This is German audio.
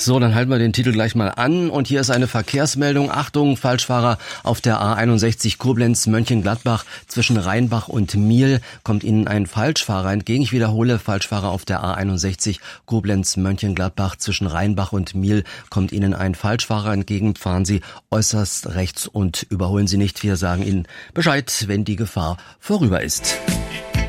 So, dann halten wir den Titel gleich mal an und hier ist eine Verkehrsmeldung. Achtung, Falschfahrer auf der A61 Koblenz-Mönchengladbach zwischen Rheinbach und Miel kommt Ihnen ein Falschfahrer entgegen. Ich wiederhole, Falschfahrer auf der A61 Koblenz-Mönchengladbach zwischen Rheinbach und Miel kommt Ihnen ein Falschfahrer entgegen. Fahren Sie äußerst rechts und überholen Sie nicht. Wir sagen Ihnen Bescheid, wenn die Gefahr vorüber ist.